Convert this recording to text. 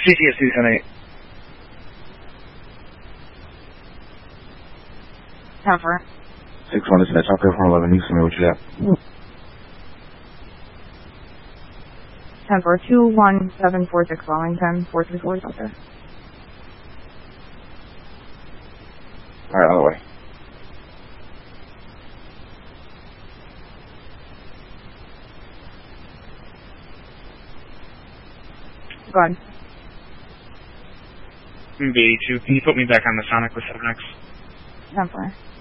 CTS 278. 10-4. 6-1 dispatch, Hawker 411, Houston, what you got? 10-4, 21746 Wellington, 434 is out there. Alright, on the way. Go ahead. B82, can you put me back on the Sonic with 7X? 10-4.